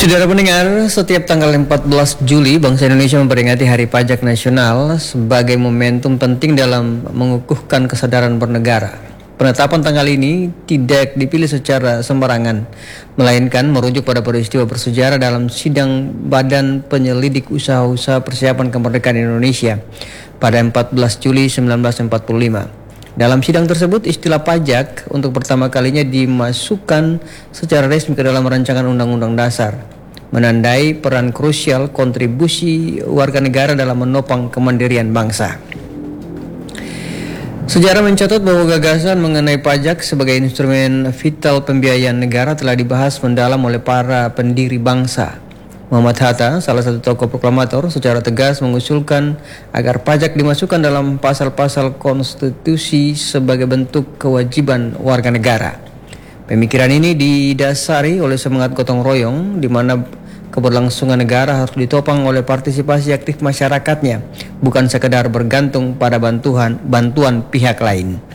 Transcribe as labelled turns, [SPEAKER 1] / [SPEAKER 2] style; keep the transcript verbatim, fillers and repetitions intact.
[SPEAKER 1] Saudara pendengar, setiap tanggal empat belas Juli, bangsa Indonesia memperingati Hari Pajak Nasional sebagai momentum penting dalam mengukuhkan kesadaran bernegara. Penetapan tanggal ini tidak dipilih secara sembarangan, melainkan merujuk pada peristiwa bersejarah dalam sidang Badan Penyelidik Usaha-usaha Persiapan Kemerdekaan Indonesia pada empat belas Juli seribu sembilan ratus empat puluh lima. Dalam sidang tersebut, istilah pajak untuk pertama kalinya dimasukkan secara resmi ke dalam rancangan Undang-Undang Dasar, menandai peran krusial kontribusi warga negara dalam menopang kemandirian bangsa. Sejarah mencatat bahwa gagasan mengenai pajak sebagai instrumen vital pembiayaan negara telah dibahas mendalam oleh para pendiri bangsa. Muhammad Hatta, salah satu tokoh proklamator, secara tegas mengusulkan agar pajak dimasukkan dalam pasal-pasal konstitusi sebagai bentuk kewajiban warga negara. Pemikiran ini didasari oleh semangat gotong royong, di mana keberlangsungan negara harus ditopang oleh partisipasi aktif masyarakatnya, bukan sekedar bergantung pada bantuan bantuan pihak lain.